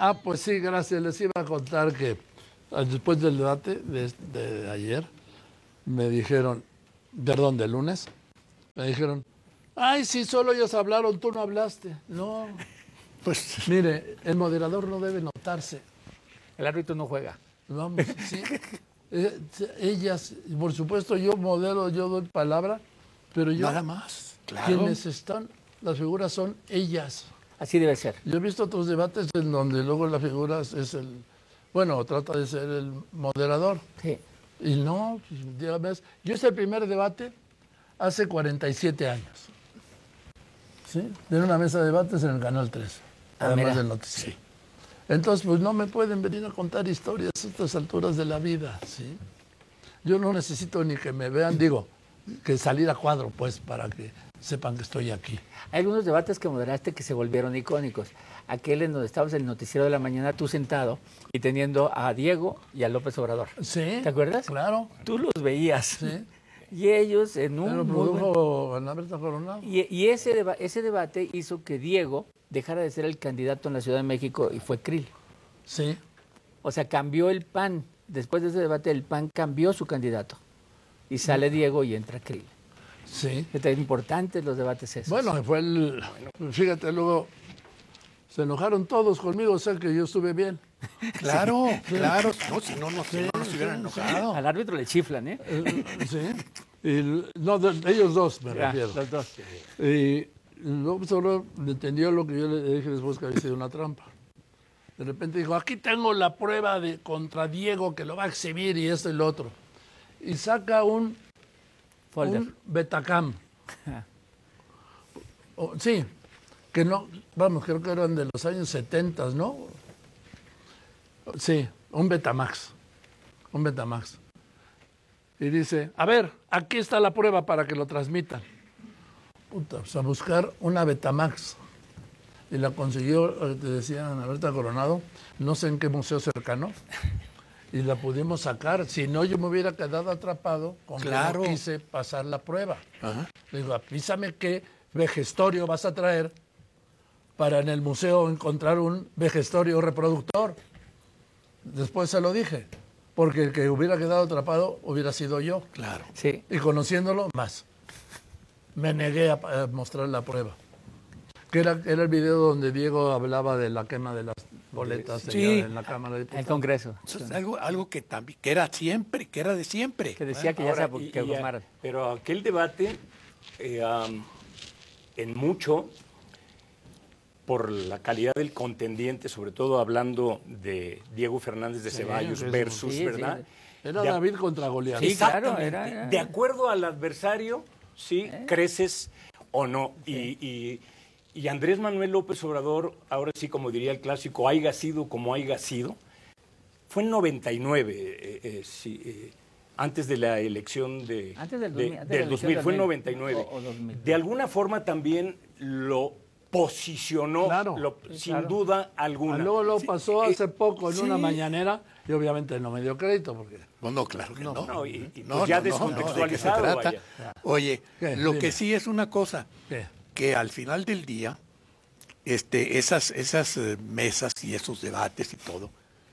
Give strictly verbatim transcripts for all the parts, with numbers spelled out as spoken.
Ah, pues sí, gracias. Les iba a contar que después del debate de, de ayer, me dijeron, perdón, del lunes, me dijeron, ay, sí, solo ellos hablaron, tú no hablaste. No, pues mire, el moderador no debe notarse. El árbitro no juega. Vamos, sí. Eh, ellas, por supuesto, yo modelo, yo doy palabra, pero yo... Nada más, claro. Quienes están, las figuras son ellas. Así debe ser. Yo he visto otros debates en donde luego la figura es el... Bueno, trata de ser el moderador. Sí. Y no, dígame, yo hice el primer debate hace cuarenta y siete años. ¿Sí? De una mesa de debates en el Canal tres, Ah, además mira. del noticiero. Sí. Entonces, pues no me pueden venir a contar historias a estas alturas de la vida, ¿sí? Yo no necesito ni que me vean, digo, que salir a cuadro, pues, para que sepan que estoy aquí. Hay algunos debates que moderaste que se volvieron icónicos. Aquel en donde estabas en el noticiero de la mañana, tú sentado y teniendo a Diego y a López Obrador. Sí. ¿Te acuerdas? Claro. Tú los veías. Sí. Y ellos en un... Pero produjo Ana Berta Coronado. Y, y ese, deba ese debate hizo que Diego dejara de ser el candidato en la Ciudad de México y fue Krill. Sí. O sea, cambió el P A N. Después de ese debate, el P A N cambió su candidato. Y sale Diego y entra Krill. Sí. Es importantes los debates esos. Bueno, fue el... Fíjate, luego se enojaron todos conmigo, o sea que yo estuve bien. Claro, sí. Claro. No, si no, no, si no nos hubieran enojado. Al árbitro le chiflan, ¿eh? eh sí. Y, no, de, ellos dos me ya, refiero. Los dos. Y luego solo entendió lo que yo le dije después que había sido una trampa. De repente dijo, aquí tengo la prueba de contra Diego que lo va a exhibir y esto y lo otro. Y saca un, un Betacam. o, sí, que no, vamos, creo que eran de los años setenta, ¿no? Sí, un Betamax. Un Betamax. Y dice, a ver, aquí está la prueba para que lo transmitan. Puta, pues a buscar una Betamax. Y la consiguió, te decía Ana Berta Coronado, no sé en qué museo cercano, y la pudimos sacar. Si no, yo me hubiera quedado atrapado con claro. que no quise pasar la prueba. Ajá. Le digo, avísame qué vejestorio vas a traer para en el museo encontrar un vejestorio reproductor. Después se lo dije, porque el que hubiera quedado atrapado hubiera sido yo. Claro. Sí. Y conociéndolo, más. Me negué a, a mostrar la prueba. Que era, era el video donde Diego hablaba de la quema de las boletas sí. en la Cámara de Diputados. El Congreso. Eso es algo, algo que también que era siempre, que era de siempre. Que decía bueno, que ya ahora, se que formaran. Pero aquel debate, eh, um, en mucho, por la calidad del contendiente, sobre todo hablando de Diego Fernández de Ceballos sí, versus, sí, ¿verdad? Sí. Era de, David contra Goliat. Sí, claro. Era, era. De acuerdo al adversario, sí, ¿Eh? creces o no. Sí. Y, y Y Andrés Manuel López Obrador, ahora sí, como diría el clásico, haiga sido como haiga sido, fue en noventa y nueve, eh, eh, sí, eh, antes de la elección de, antes del, de, antes del dos mil, fue en noventa y nueve. O, o dos mil. De alguna forma también lo posicionó, claro, lo, sí, sin claro. duda alguna. Ah, luego lo sí, pasó hace poco en sí. una mañanera y obviamente no me dio crédito porque... Bueno, claro que no. no. no y, y no, pues ya no, descontextualizado. No, ¿de vaya. Oye, ¿Qué? lo Dime. que sí es una cosa, ¿Qué? que al final del día, este, esas, esas eh, mesas y esos debates y todo,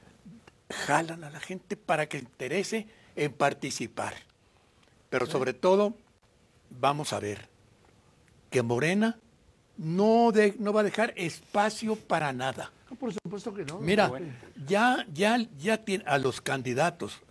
jalan a la gente para que interese en participar. Pero sí. sobre todo, vamos a ver, que Morena no, de, no va a dejar espacio para nada. No, por supuesto que no. Mira, bueno. ya, ya, ya tiene a los candidatos,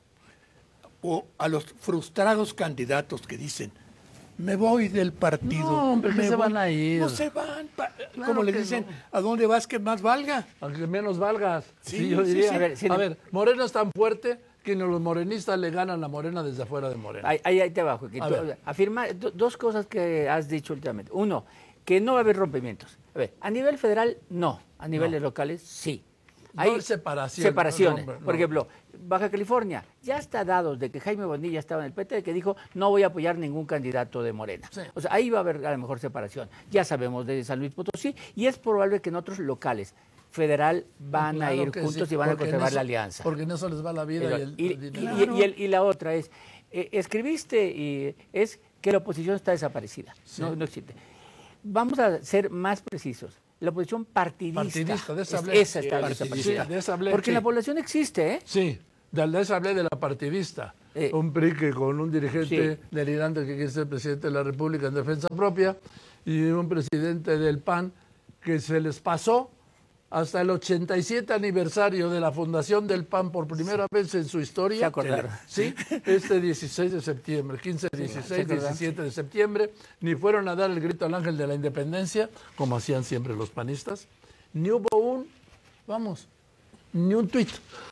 o a los frustrados candidatos que dicen, me voy del partido. No, hombre, ¿qué se voy? van a ir? No se van. Pa claro como les dicen, no. ¿A dónde vas que más valga? Aunque menos valgas. Sí, sí yo diría. Sí, sí. A, ver, sí, a ver, Morena es tan fuerte que los morenistas le ganan a Morena desde afuera de Morena. Ahí, ahí, ahí te bajo. Que tú, afirma do, dos cosas que has dicho últimamente. Uno, que no va a haber rompimientos. A ver, a nivel federal, no. A niveles no. locales, sí. Hay no separación, separaciones. No, no, no. Por ejemplo, Baja California, ya está dado de que Jaime Bonilla estaba en el P T, que dijo, no voy a apoyar ningún candidato de Morena. Sí. O sea, ahí va a haber a lo mejor separación. Ya sabemos de San Luis Potosí, y es probable que en otros locales federal van claro a ir juntos sí, y van a conservar eso, la alianza. Porque en eso les va la vida Pero, y el, y, el dinero. Y, y, y, el, y la otra es, eh, escribiste y es que la oposición está desaparecida, sí. no, no existe. Vamos a ser más precisos. la oposición partidista. Partidista, de esa Es- hablé. esa está Partidista. desaparecida. Sí, de esa hablé, Porque sí. en la población existe, ¿eh? Sí, de esa hablé de la partidista. Eh. Un P R I que con un dirigente Sí. delirante que quiere ser presidente de la República en defensa propia y un presidente del P A N que se les pasó hasta el ochenta y siete aniversario de la fundación del P A N por primera vez en su historia. Se acordaron. Sí, este dieciséis de septiembre, quince, dieciséis, diecisiete de septiembre, ni fueron a dar el grito al ángel de la independencia, como hacían siempre los panistas, ni hubo un, vamos, ni un tuit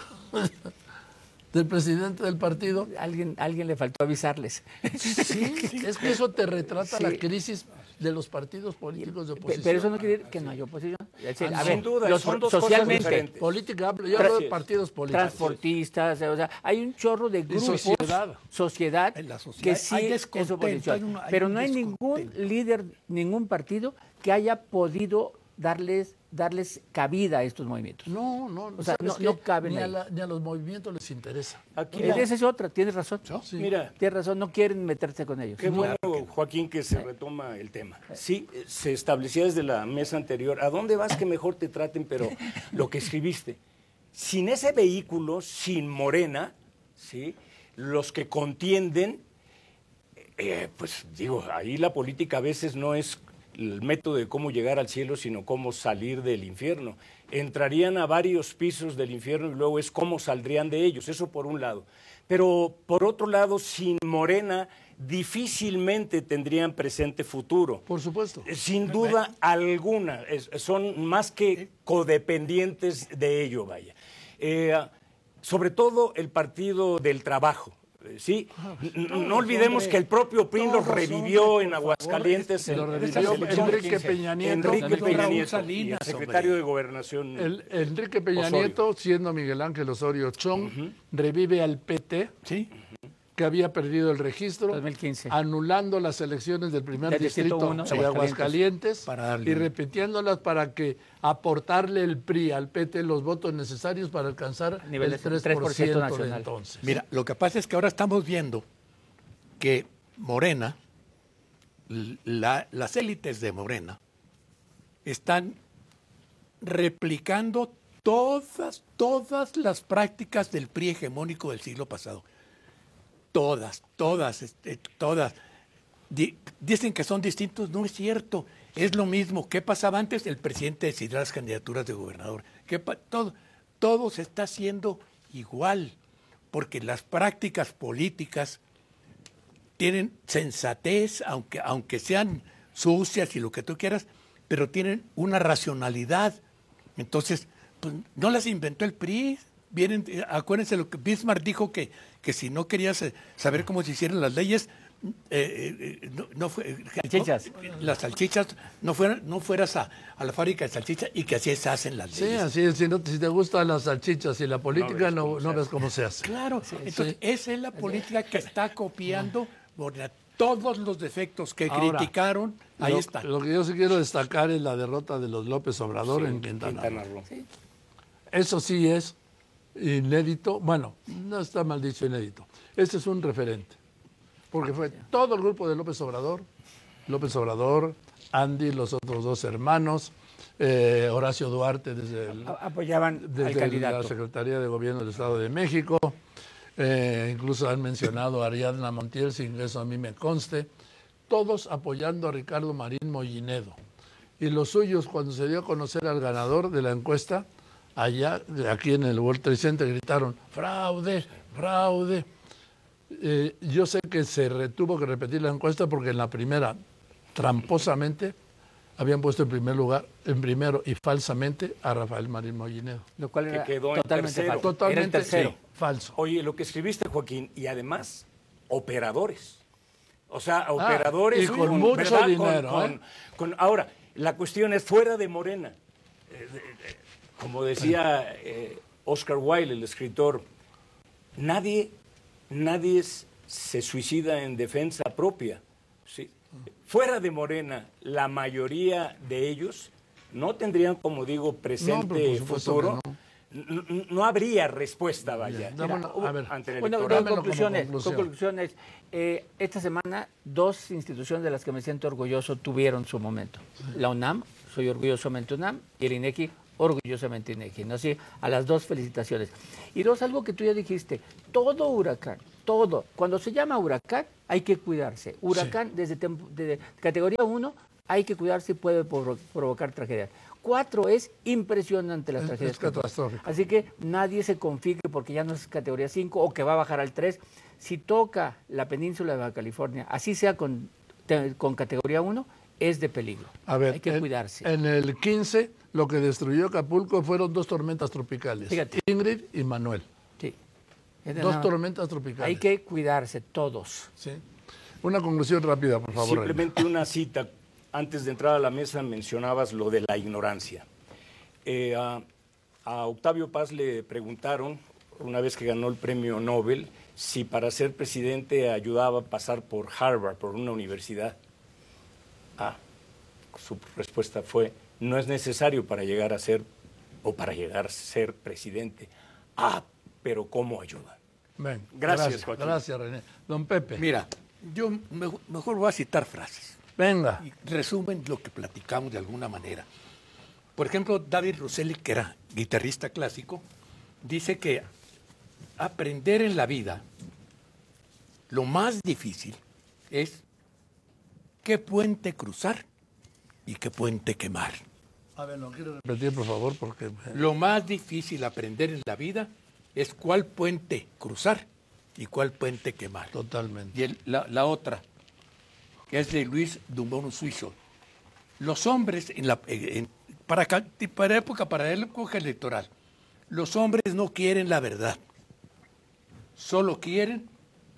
del presidente del partido. Alguien, alguien le faltó avisarles. Sí, es que eso te retrata Sí. la crisis de los partidos políticos de Pe- oposición. Pero eso no quiere decir que no haya oposición. Es decir, Ah, a sin ver, duda, los- son dos cosas socialmente, diferentes. Política, hablo- yo hablo de Tra- partidos políticos. transportistas, o sea, hay un chorro de grupos, sociedad. sociedad En la sociedad que hay sí es descontento, oposición. hay un- hay pero un no hay ningún descontento. líder, ningún partido que haya podido darles, darles cabida a estos movimientos. No, no, O sea, ¿sabes no- qué? no caben ni a, ahí. la- ni a los movimientos les interesa. Aquí, Eh, Esa es otra, tienes razón. Sí. mira, Tienes razón, no quieren meterse con ellos. qué bueno, Joaquín, que se retoma el tema. Sí, eh, se establecía desde la mesa anterior, ¿a dónde vas que mejor te traten? Pero lo que escribiste, sin ese vehículo, sin Morena, ¿sí? Los que contienden, eh, pues digo, ahí la política a veces no es el método de cómo llegar al cielo, sino cómo salir del infierno. Entrarían a varios pisos del infierno y luego es cómo saldrían de ellos, eso por un lado. Pero por otro lado, sin Morena, difícilmente tendrían presente futuro. Por supuesto. Sin duda alguna, es- son más que codependientes de ello, vaya. Eh, sobre todo el Partido del Trabajo. eh, Sí, N- no olvidemos hombre, que el propio P R I lo todos, revivió hombre, en por Aguascalientes. favor, en- lo en revivió esas elecciones. Enrique Peña Nieto. Enrique También Peña Raúl Nieto, Salinas, y el hombre. secretario de Gobernación. El, Enrique Peña Osorio. Nieto, siendo Miguel Ángel Osorio Chong, revive al P T, Sí. que había perdido el registro, dos mil quince. anulando las elecciones del primer Del distrito distrito uno, de Aguascalientes. Aguascalientes Para darle y un- repitiéndolas para que aportarle el P R I al P T los votos necesarios para alcanzar Nivel el de- tres tres por por ciento ciento de nacional. entonces. Mira, lo que pasa es que ahora estamos viendo que Morena, l- la- las élites de Morena, están replicando todas, todas las prácticas del P R I hegemónico del siglo pasado. Todas, todas, este, todas. Di- dicen que son distintos, no es cierto. Es lo mismo. ¿Qué pasaba antes? El presidente decidirá las candidaturas de gobernador. ¿Qué pa- todo, todo se está haciendo igual, porque las prácticas políticas tienen sensatez, aunque, aunque sean sucias y lo que tú quieras, pero tienen una racionalidad. Entonces, pues, no las inventó el P R I. Vienen, eh, acuérdense lo que Bismarck dijo, que, que si no querías eh, saber cómo se hicieron las leyes, eh, eh, no, no fue, eh, Salchichas. no, las salchichas, no, fueran, no fueras a, a la fábrica de salchichas, y que así se hacen las Sí, leyes. así es. Si, no, si te gustan las salchichas y la política, no, ves no, cómo se ves cómo se hace. Claro, entonces esa es la política que está copiando Morena. Todos los defectos que Ahora, criticaron, ahí lo, están. Lo que yo sí quiero destacar es la derrota de los López Obrador en Quintana Roo. Quintana Roo. Eso sí es inédito. Bueno, no está mal dicho inédito. Este es un referente. Porque fue todo el grupo de López Obrador, López Obrador, Andy, los otros dos hermanos, eh, Horacio Duarte desde, el- A- Apoyaban al desde la candidato. Secretaría de Gobierno del Estado de México. Eh, incluso han mencionado a Ariadna Montiel, sin que eso a mí me conste. Todos apoyando a Ricardo Marín Mollinedo. Y los suyos, cuando se dio a conocer al ganador de la encuesta, allá, aquí en el World Trade Center, gritaron, fraude, fraude. Eh, yo sé que se re- tuvo que repetir la encuesta porque en la primera, tramposamente, habían puesto en primer lugar, en primero y falsamente, a Rafael Marín Mollinedo. Lo cual Que era quedó en totalmente tercero. falso. Era el Totalmente tercero. sí, falso. Oye, lo que escribiste, Joaquín, y además, operadores. O sea, operadores y con mucho ¿verdad? Con- dinero, con- ¿eh? con- ahora, la cuestión es fuera de Morena. Eh, de- de- como decía eh, Oscar Wilde, el escritor, nadie, nadie es- se suicida en defensa propia. ¿sí? Fuera de Morena, la mayoría de ellos no tendrían, como digo, presente, No, pero por supuesto futuro. que no. N- n- no habría respuesta, vaya. Dame una- a ver. ante el Bueno, electorado. dos Dámelo como conclusiones. conclusión. dos conclusiones. Eh, esta semana, dos instituciones de las que me siento orgulloso tuvieron su momento. La UNAM, soy orgullosamente UNAM, y el INEGI, orgullosamente INEGI, ¿no? Así, a las dos felicitaciones. Y dos, algo que tú ya dijiste, todo huracán, todo, cuando se llama huracán, hay que cuidarse. Huracán, sí. desde, desde categoría uno, hay que cuidarse y puede provo provocar tragedias. Cuatro, es impresionante las es, tragedias. Es catastrófico. Así que nadie se confíe porque ya no es categoría cinco o que va a bajar al tres. Si toca la península de Baja California, así sea con, con categoría uno, es de peligro. A ver, hay que en, cuidarse. En el quince, lo que destruyó Acapulco fueron dos tormentas tropicales. Fíjate. Ingrid y Manuel. Sí. Dos nada. tormentas tropicales. Hay que cuidarse todos. Sí. Una conclusión rápida, por favor. Simplemente Reina. Una cita. Antes de entrar a la mesa mencionabas lo de la ignorancia. Eh, a, a Octavio Paz le preguntaron, una vez que ganó el premio Nobel, si para ser presidente ayudaba a pasar por Harvard, por una universidad. Ah, su respuesta fue, no es necesario para llegar a ser, o para llegar a ser presidente. Ah, pero ¿cómo ayuda? Ven, gracias, gracias, Joaquín. Gracias, René. Don Pepe. Mira, yo mejor, mejor voy a citar frases. Venga. Y resumen lo que platicamos de alguna manera. Por ejemplo, David Rosselli, que era guitarrista clásico, dice que aprender en la vida, lo más difícil es qué puente cruzar y qué puente quemar. A ver, no quiero repetir, por favor, porque... Lo más difícil aprender en la vida es cuál puente cruzar y cuál puente quemar. Totalmente. Y el, la, la otra, que es de Luis Dumont Suizo. Los hombres, en la, en, para, para época, para la época electoral, los hombres no quieren la verdad, solo quieren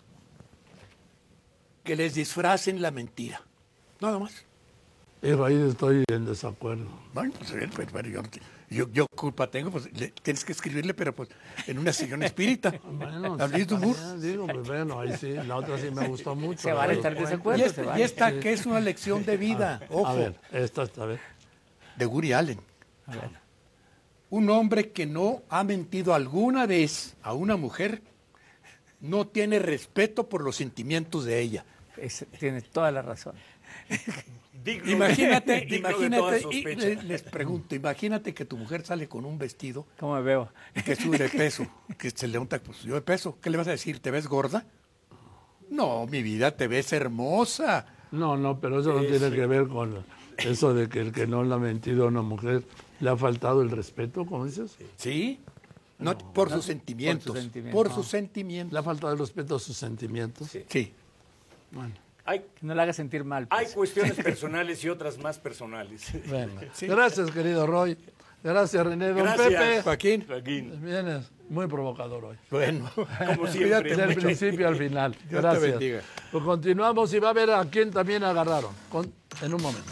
que les disfracen la mentira, nada más. Pero ahí estoy en desacuerdo. Bueno, pues, pues, bueno, yo, yo, yo culpa tengo, pues le, tienes que escribirle, pero pues en una sillón espírita. Bueno, a Luis Dumont. Digo, pues bueno, ahí sí, la otra sí me gustó mucho. Se vale estar en desacuerdo. Y, este, vale. y esta que es una lección de vida, a, ojo. A ver, esta está, a ver. De Woody Allen. A ver. Un hombre que no ha mentido alguna vez a una mujer no tiene respeto por los sentimientos de ella. Es, tienes toda la razón. Digno, imagínate, digno imagínate, y les, les pregunto, imagínate que tu mujer sale con un vestido. ¿Cómo me veo? Que sube de peso, que se le unta, pues yo de peso. ¿Qué le vas a decir? ¿Te ves gorda? No, mi vida, te ves hermosa. No, no, pero eso no es, tiene que ver con eso de que el que no le ha mentido a una mujer le ha faltado el respeto, ¿cómo dices? Sí, no, no, por, no, sus sentimientos, por sus sentimientos. Por sus sentimientos. Le ha faltado el respeto a sus sentimientos. Sí. sí. Bueno. Hay, no le haga sentir mal. Pues. Hay cuestiones personales y otras más personales. Bueno, sí. Gracias, querido Roy. Gracias, René. Don Gracias, Pepe. Joaquín. Joaquín. Vienes muy provocador hoy. Bueno, como siempre. Desde el principio al final. Dios Gracias. te bendiga. Pues continuamos y va a ver a quién también agarraron. Con, en un momento.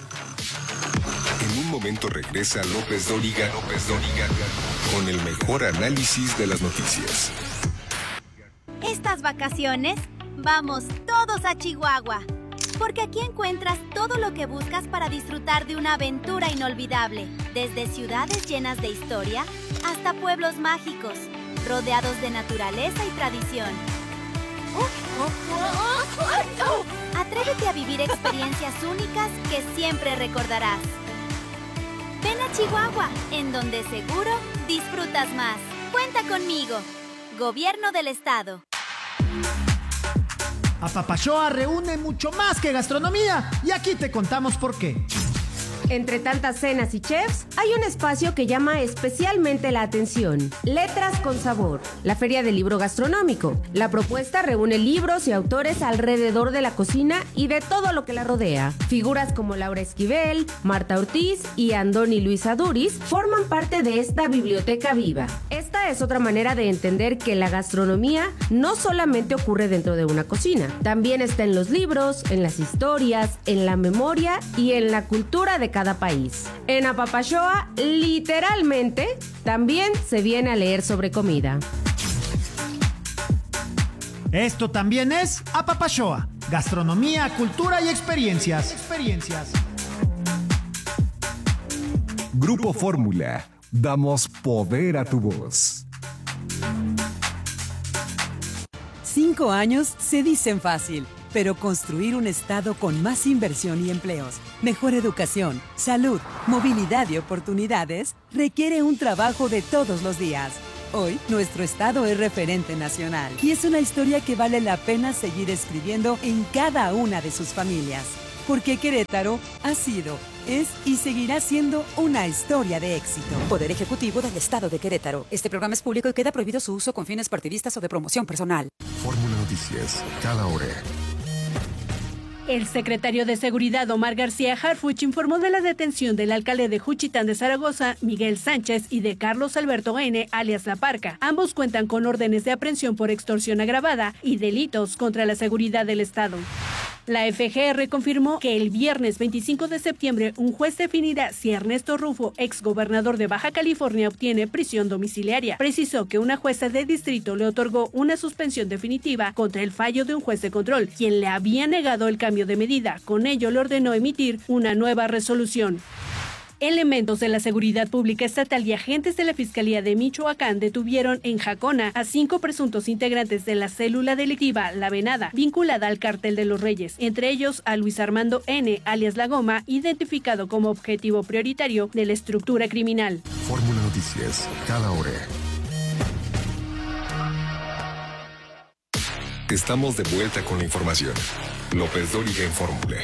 En un momento regresa López Dóriga, López Dóriga con el mejor análisis de las noticias. Estas vacaciones, vamos todos a Chihuahua, porque aquí encuentras todo lo que buscas para disfrutar de una aventura inolvidable, desde ciudades llenas de historia hasta pueblos mágicos, rodeados de naturaleza y tradición. Atrévete a vivir experiencias únicas que siempre recordarás. Ven a Chihuahua, en donde seguro disfrutas más. Cuenta conmigo. Gobierno del Estado. Apapachóa reúne mucho más que gastronomía y aquí te contamos por qué. Entre tantas cenas y chefs, hay un espacio que llama especialmente la atención: Letras con Sabor, la feria del libro gastronómico. La propuesta reúne libros y autores alrededor de la cocina y de todo lo que la rodea. Figuras como Laura Esquivel, Marta Ortiz y Andoni Luis Aduriz forman parte de esta biblioteca viva. Esta es otra manera de entender que la gastronomía no solamente ocurre dentro de una cocina, también está en los libros, en las historias, en la memoria y en la cultura de cada país. En Apapachóa, literalmente, también se viene a leer sobre comida. Esto también es Apapachóa, gastronomía, cultura y experiencias. Experiencias. Grupo Fórmula, damos poder a tu voz. Cinco años se dicen fácil, pero construir un estado con más inversión y empleos, mejor educación, salud, movilidad y oportunidades requiere un trabajo de todos los días. Hoy, nuestro estado es referente nacional y es una historia que vale la pena seguir escribiendo en cada una de sus familias. Porque Querétaro ha sido, es y seguirá siendo una historia de éxito. Poder Ejecutivo del Estado de Querétaro. Este programa es público y queda prohibido su uso con fines partidistas o de promoción personal. Fórmula Noticias, cada hora. El secretario de Seguridad, Omar García Harfuch, informó de la detención del alcalde de Juchitán de Zaragoza, Miguel Sánchez, y de Carlos Alberto N., alias La Parca. Ambos cuentan con órdenes de aprehensión por extorsión agravada y delitos contra la seguridad del Estado. La F G R confirmó que el viernes veinticinco de septiembre un juez definirá si Ernesto Rufo, exgobernador de Baja California, obtiene prisión domiciliaria. Precisó que una jueza de distrito le otorgó una suspensión definitiva contra el fallo de un juez de control, quien le había negado el cambio de medida. Con ello le ordenó emitir una nueva resolución. Elementos de la Seguridad Pública Estatal y agentes de la Fiscalía de Michoacán detuvieron en Jacona a cinco presuntos integrantes de la célula delictiva La Venada, vinculada al Cártel de los Reyes, entre ellos a Luis Armando N., alias La Goma, identificado como objetivo prioritario de la estructura criminal. Fórmula Noticias, cada hora. Estamos de vuelta con la información. López Dóriga en Fórmula.